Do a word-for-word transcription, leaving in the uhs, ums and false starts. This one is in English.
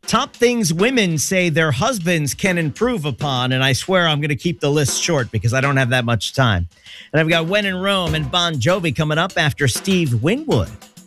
Top things women say their husbands can improve upon. And I swear I'm going to keep the list short because I don't have that much time. And I've got When in Rome and Bon Jovi coming up after Steve Winwood.